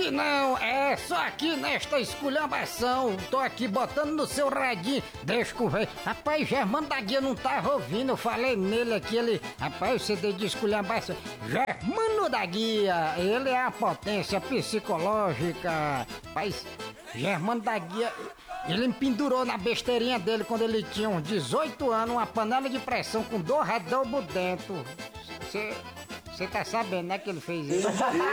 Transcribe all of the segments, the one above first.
aqui não, é só aqui nesta esculhambação. Tô aqui botando no seu radinho. Deixa com o velho. Rapaz, Germano da Guia não tava ouvindo, eu falei nele aqui, ele... Rapaz, você deu de esculhambação. Germano da Guia, ele é a potência psicológica. Rapaz, Germano da Guia... Ele me pendurou na besteirinha dele quando ele tinha uns 18 anos, uma panela de pressão com 2 redobos dentro. Você tá sabendo, né, que ele fez isso?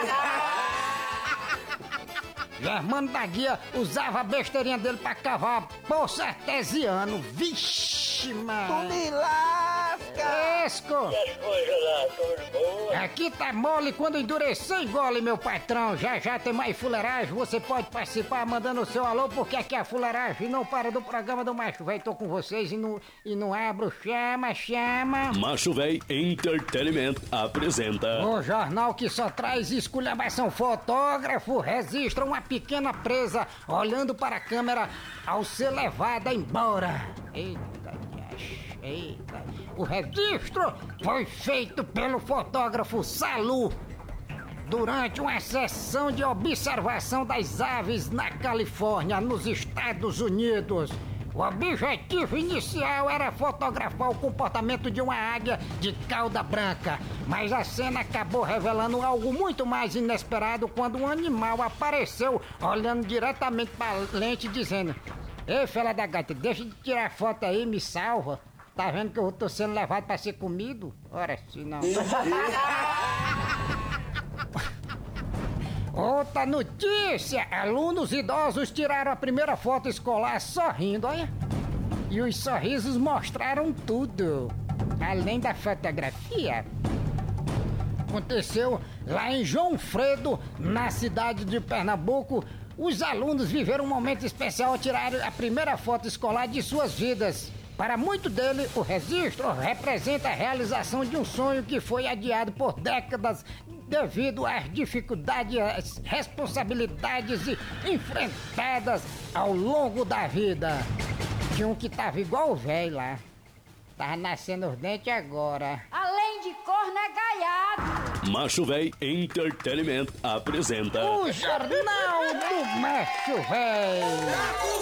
Germano da Guia usava a besteirinha dele pra cavar poço artesiano. Vixe, mano! Tu me lasca! Esco! As coisas lá, tudo bom? Aqui tá mole quando endurecer engole, meu patrão. Já tem mais fuleiragem. Você pode participar mandando o seu alô, porque aqui a fuleiragem não para do programa do Macho Véi. Tô com vocês e não abro. Chama. Macho Véi Entertainment apresenta O jornal que só traz esculhambação. Fotógrafo registra uma pequena presa olhando para a câmera ao ser levada embora. Eita. O registro foi feito pelo fotógrafo Salu durante uma sessão de observação das aves na Califórnia, nos Estados Unidos. O objetivo inicial era fotografar o comportamento de uma águia de cauda branca, mas a cena acabou revelando algo muito mais inesperado quando um animal apareceu olhando diretamente para a lente dizendo: "Ei, fela da gata, deixa de tirar foto aí, me salva. Tá vendo que eu tô sendo levado para ser comido? Ora, se não." Outra notícia! Alunos idosos tiraram a primeira foto escolar sorrindo, olha. E os sorrisos mostraram tudo. Além da fotografia. Aconteceu lá em João Fredo, na cidade de Pernambuco. Os alunos viveram um momento especial ao tirar a primeira foto escolar de suas vidas. Para muito dele, o registro representa a realização de um sonho que foi adiado por décadas devido às dificuldades, responsabilidades enfrentadas ao longo da vida. Tinha um que tava igual o velho lá. Tava nascendo os dentes agora. Além de corno é gaiado. Macho Véi Entertainment apresenta O Jornal do Macho Véi.